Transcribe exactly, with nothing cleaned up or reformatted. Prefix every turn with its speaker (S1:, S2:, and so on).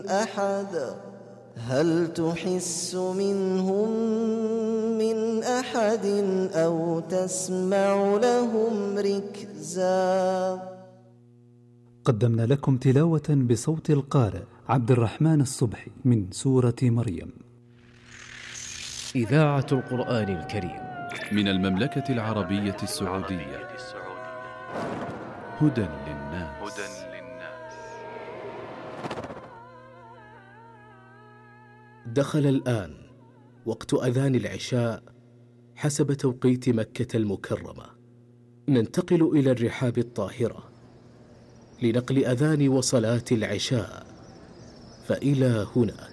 S1: أحد هل تحس منهم من أحد أو تسمع لهم ركزا.
S2: قدمنا لكم تلاوة بصوت القارئ عبد الرحمن الصبحي من سورة مريم.
S3: إذاعة القرآن الكريم
S4: من المملكة العربية السعودية. هدى للناس.
S3: دخل الآن وقت أذان العشاء حسب توقيت مكة المكرمة. ننتقل إلى الرحاب الطاهرة لنقل أذان وصلاة العشاء، فإلى هناك.